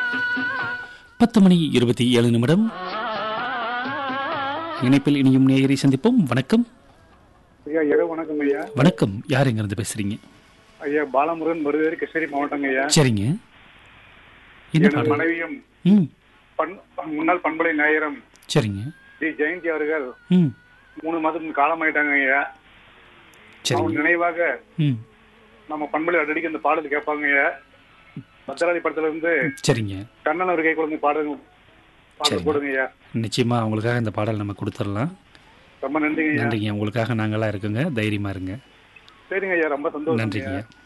10:27 இணைப்பில் இனியும் நேயரை சந்திப்போம். வணக்கம். ஐயா இரவு வணக்கம் ஐயா. வணக்கம். யார் எங்கிருந்து பேசுறீங்க? ஐயா பாலமுருகன் மருதேரி கிருஷ்ணகிரி மாவட்டங்க ஐயா. சரிங்க. என்ன எனது பாடல்? மனைவியும் ம் முன்னாள் பண்பலை நாயரம் சரிங்க. டி ஜெயந்தி அவர்கள் ம் 3 மாதத்துக்கு காலமாயிட்டாங்க ஐயா. சரிங்க. அவங்க நினைவாக ம் நம்ம பண்பலை அடிக்கடி இந்த பாடல் கேட்பாங்க ஐயா. பத்திராதி படத்துல இருந்து சரிங்க. கண்ணன் ஒரு கை குழந்தை பாடல் சரிங்க. போடுங்க ஐயா. நிச்சயமா உங்களுக்காக இந்த பாடல் நம்ம கொடுத்துடலாம். ரொம்ப நன்றிங்க ஐயா. நன்றிங்க. உங்களுக்காக நாங்களாம் இருக்குங்க. தைரியமா இருங்க. சரிங்க ஐயா, ரொம்ப சந்தோஷம் நன்றிங்க. ஐயா.